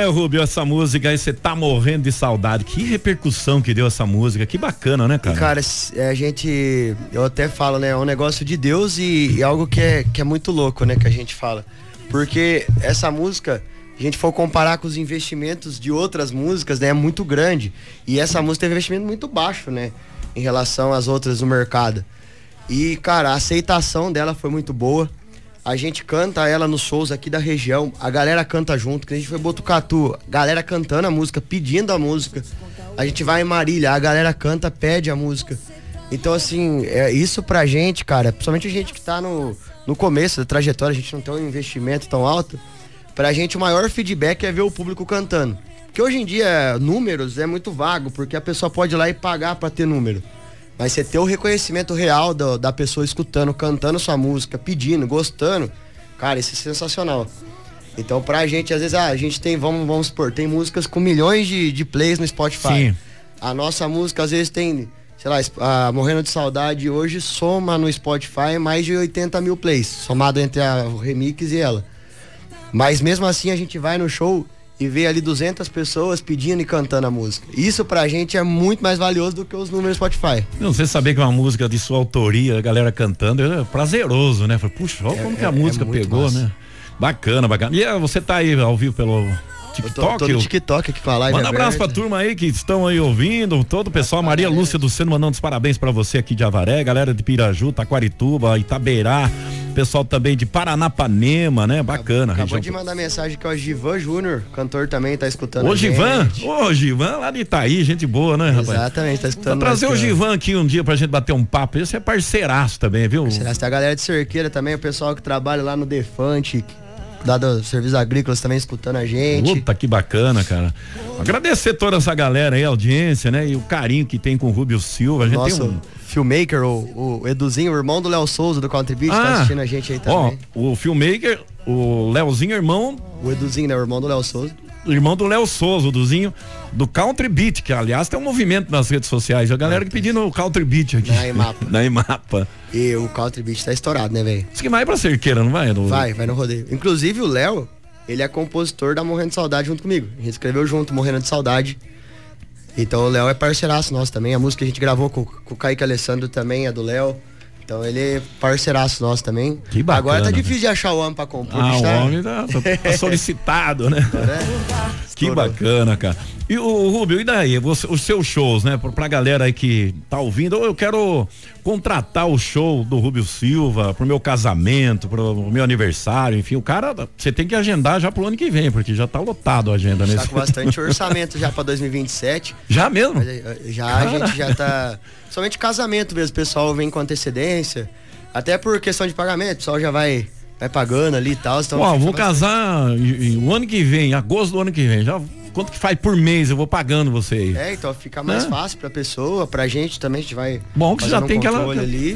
Rubio, essa música aí, você tá morrendo de saudade. Que repercussão que deu essa música, que bacana, né, cara? Cara, eu até falo, né, é um negócio de Deus e algo que é muito louco, né, que a gente fala. Porque essa música, a gente for comparar com os investimentos de outras músicas, né, é muito grande. E essa música teve investimento muito baixo, né, em relação às outras do mercado. E, cara, a aceitação dela foi muito boa. A gente canta ela nos shows aqui da região, a galera canta junto, que a gente foi em Botucatu, galera cantando a música, pedindo a música. A gente vai em Marília, a galera canta, pede a música. Então, assim, isso pra gente, cara, principalmente a gente que tá no começo da trajetória, a gente não tem um investimento tão alto, pra gente o maior feedback é ver o público cantando. Porque hoje em dia, números é muito vago, porque a pessoa pode ir lá e pagar pra ter número. Mas você ter o reconhecimento real da pessoa escutando, cantando sua música, pedindo, gostando, cara, isso é sensacional. Então pra gente, às vezes, a gente tem, vamos supor, tem músicas com milhões de plays no Spotify. Sim. A nossa música, às vezes, tem, sei lá, a Morrendo de Saudade hoje soma no Spotify mais de 80 mil plays, somado entre o remix e ela. Mas mesmo assim a gente vai no show e vê ali 200 pessoas pedindo e cantando a música. Isso pra gente é muito mais valioso do que os números do Spotify. Não sei saber que é uma música de sua autoria, a galera cantando, é prazeroso, né? Puxa, olha como que a música pegou, massa, né? Bacana. E você tá aí ao vivo pelo TikTok? Tô no TikTok aqui com a live. Manda um abraço pra turma aí que estão aí ouvindo, todo o pessoal. Maria Lúcia do Seno mandando os parabéns pra você aqui de Avaré, galera de Piraju, Taquarituba, Itaberá, pessoal também de Paranapanema, né? Bacana. Acabou de mandar mensagem que é o Givan Júnior, cantor também, tá escutando. Ô Givan, lá de Itaí, gente boa, né, rapaz? Exatamente, tá escutando. Vou trazer o Givan aqui um dia pra gente bater um papo. Esse é parceiraço também, viu? Parceiraço. Tem a galera de Cerqueira também, o pessoal que trabalha lá no Defante, dado serviços agrícolas também escutando a gente. Puta, que bacana, cara. Agradecer toda essa galera aí, a audiência, né? E o carinho que tem com o Rubio Silva. A gente Nosso tem filmmaker, o Eduzinho, o irmão do Léo Souza do Country Beat, tá assistindo a gente aí também. Ó, o filmmaker, o Léozinho, irmão. O Eduzinho, né? O irmão do Léo Souza. Irmão do Léo Souza, o Duzinho, do Country Beat, que aliás tem um movimento nas redes sociais. A galera que pedindo o Country Beat aqui. Na Imapa. E o Country Beat tá estourado, né, velho? Diz que vai pra Cerqueira, não vai? Vai no rodeio. Inclusive o Léo, ele é compositor da Morrendo de Saudade junto comigo. A gente escreveu junto, Morrendo de Saudade. Então o Léo é parceiraço nosso também. A música que a gente gravou com o Kaique Alessandro também é do Léo. Então ele é parceiraço nosso também. Que bacana. Agora tá difícil de achar o homem pra compor. O homem tá solicitado, né? Que bacana, cara. E o Rubio, e daí? Os seus shows, né? Pra galera aí que tá ouvindo, eu quero contratar o show do Rubio Silva pro meu casamento, pro meu aniversário, enfim, o cara, você tem que agendar já pro ano que vem, porque já tá lotado a agenda nesse. Tá com bastante orçamento já pra 2027. Já mesmo? A gente já tá, somente casamento mesmo, o pessoal vem com antecedência, até por questão de pagamento, o pessoal já vai pagando ali e tal. Então vou casar o ano que vem, agosto do ano que vem, já. Quanto que faz por mês? Eu vou pagando você aí. Então fica mais fácil pra pessoa, pra gente também, a gente vai. Bom, que já tem aquela ali.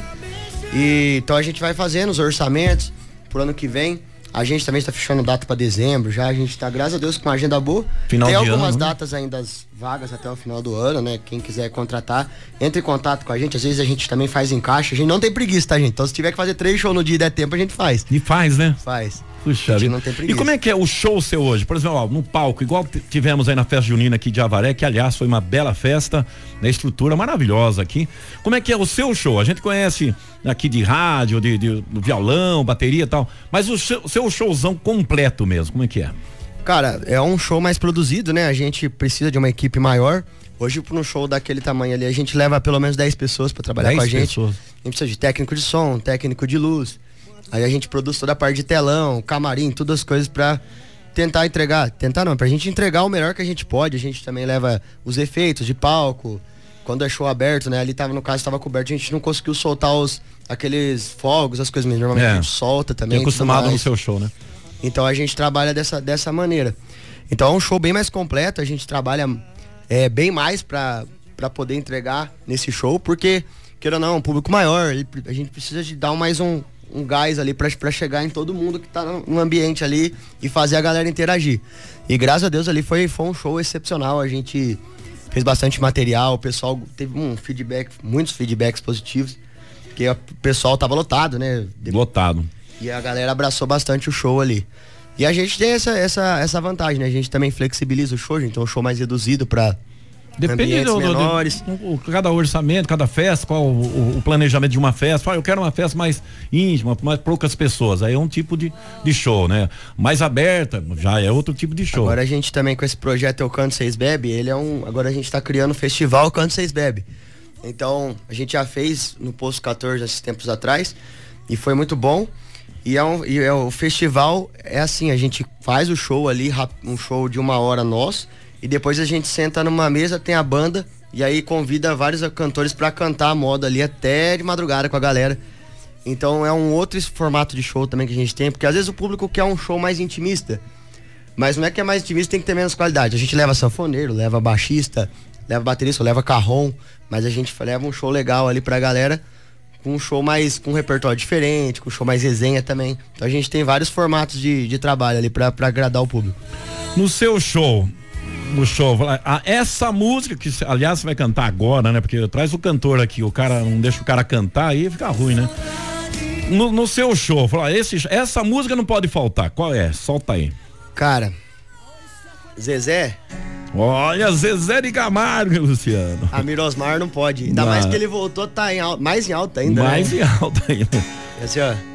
E então a gente vai fazendo os orçamentos pro ano que vem. A gente também está fechando data para dezembro, já a gente tá, graças a Deus, com uma agenda boa. Final tem de algumas ano, datas ainda vagas até o final do ano, né? Quem quiser contratar, entre em contato com a gente. Às vezes a gente também faz encaixe. A gente não tem preguiça, tá, gente? Então se tiver que fazer 3 shows no dia e der tempo, a gente faz. E faz, né? Faz. Puxa vida. Não tem preguiça. E como é que é o show seu hoje? Por exemplo, no palco, igual tivemos aí na festa junina aqui de Avaré, que aliás foi uma bela festa, né? Estrutura maravilhosa aqui. Como é que é o seu show? A gente conhece aqui de rádio, de violão, bateria e tal, mas o seu showzão completo mesmo, como é que é? Cara, é um show mais produzido, né? A gente precisa de uma equipe maior. Hoje, para um show daquele tamanho ali, a gente leva pelo menos 10 pessoas para trabalhar com a gente. A gente precisa de técnico de som, técnico de luz. Aí a gente produz toda a parte de telão, camarim, todas as coisas pra tentar entregar. Pra gente entregar o melhor que a gente pode. A gente também leva os efeitos de palco. Quando é show aberto, né? Ali no caso tava coberto, a gente não conseguiu soltar aqueles fogos, as coisas mesmo. Normalmente a gente solta também. É acostumado no seu show, né? Então a gente trabalha dessa maneira. Então é um show bem mais completo, a gente trabalha bem mais pra poder entregar nesse show, porque, queira ou não, é um público maior, a gente precisa de dar mais um gás ali pra chegar em todo mundo que tá no ambiente ali e fazer a galera interagir. E graças a Deus ali foi um show excepcional, a gente fez bastante material, o pessoal teve muitos feedbacks positivos, porque o pessoal tava lotado, né? Lotado. E a galera abraçou bastante o show ali. E a gente tem essa vantagem, né? A gente também flexibiliza o show, então o show mais reduzido para depende menores. Cada orçamento, cada festa, qual o planejamento de uma festa. Eu quero uma festa mais íntima, mais poucas pessoas. Aí é um tipo de show, né? Mais aberta, já é outro tipo de show. Agora a gente também com esse projeto Eu Canto Vocês Bebe, agora a gente tá criando o festival Canto Vocês Bebe. Então, a gente já fez no Posto 14 esses tempos atrás e foi muito bom. E o festival é assim, a gente faz o show ali, um show de 1 hora nosso. E depois a gente senta numa mesa, tem a banda, e aí convida vários cantores pra cantar a moda ali até de madrugada com a galera. Então é um outro formato de show também que a gente tem, porque às vezes o público quer um show mais intimista. Mas não é que é mais intimista, tem que ter menos qualidade. A gente leva sanfoneiro, leva baixista, leva baterista, leva carrom, mas a gente leva um show legal ali pra galera, com um show mais, com um repertório diferente, com um show mais resenha também. Então a gente tem vários formatos de trabalho ali pra agradar o público. No seu show, essa música que, aliás, você vai cantar agora, né? Porque traz o cantor aqui, o cara não deixa o cara cantar, aí fica ruim, né? No seu show, essa música não pode faltar. Qual é? Solta aí. Cara, Zezé. Olha, Zezé de Camargo, Luciano. A Mirosmar não pode. Ainda mais que ele voltou, tá mais em alta ainda. Mais em alta ainda. Assim, ó.